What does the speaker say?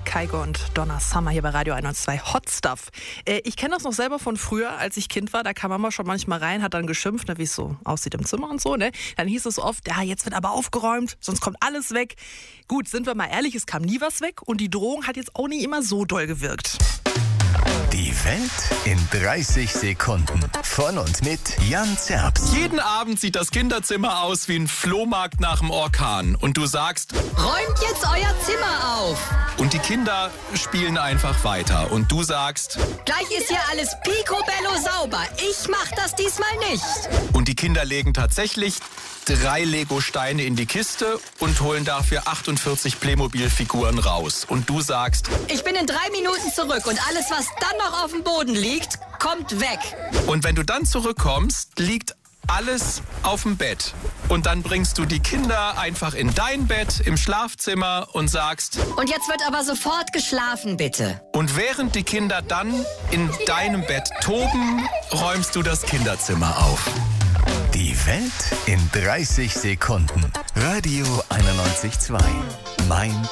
Kygo und Donna Summer hier bei Radio 102 Hot Stuff. Ich kenne das noch selber von früher, als ich Kind war. Da kam Mama schon manchmal rein, hat dann geschimpft, wie es so aussieht im Zimmer und so. Ne? Dann hieß es oft, ja, jetzt wird aber aufgeräumt, sonst kommt alles weg. Gut, sind wir mal ehrlich, es kam nie was weg und die Drohung hat jetzt auch nicht immer so doll gewirkt. Die Welt in 30 Sekunden. Von und mit Jan Zerbst. Jeden Abend sieht das Kinderzimmer aus wie ein Flohmarkt nach dem Orkan. Und du sagst, räumt jetzt euer Zimmer auf. und die Kinder spielen einfach weiter. Und du sagst, Gleich ist hier alles picobello sauber. Ich mach das diesmal nicht. und die Kinder legen tatsächlich 3 Lego-Steine in die Kiste und holen dafür 48 Playmobil-Figuren raus. Und du sagst, Ich bin in 3 Minuten zurück und alles, was dann noch auf dem Boden liegt, kommt weg. und wenn du dann zurückkommst, liegt alles auf dem Bett. Und dann bringst du die Kinder einfach in dein Bett im Schlafzimmer und sagst, Und jetzt wird aber sofort geschlafen, bitte. und während die Kinder dann in deinem Bett toben, räumst du das Kinderzimmer auf. Die Welt in 30 Sekunden. Radio 91.2. Mein